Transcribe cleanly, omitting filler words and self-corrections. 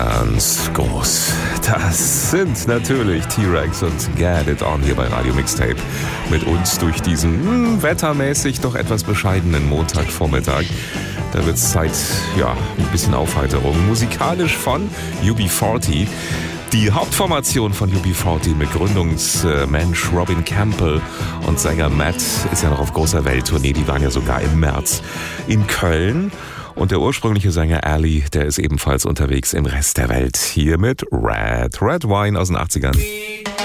Ganz groß. Das sind natürlich T-Rex und Get It On hier bei Radio Mixtape. Mit uns durch diesen wettermäßig doch etwas bescheidenen Montagvormittag. Da wird es Zeit, ein bisschen Aufheiterung. Musikalisch von UB40. Die Hauptformation von UB40 mit Gründungsmensch Robin Campbell und Sänger Matt ist ja noch auf großer Welttournee. Die waren ja sogar im März in Köln. Und der ursprüngliche Sänger Ali, der ist ebenfalls unterwegs im Rest der Welt. Hier mit Red Wine aus den 80ern.